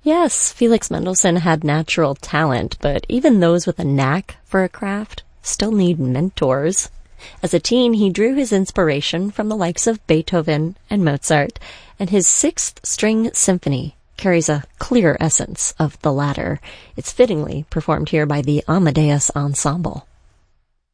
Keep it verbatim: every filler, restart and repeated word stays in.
Yes, Felix Mendelssohn had natural talent, but even those with a knack for a craft still need mentors. As a teen, he drew his inspiration from the likes of Beethoven and Mozart, and his Sixth String Symphony carries a clear essence of the latter. It's fittingly performed here by the Amadeus Ensemble.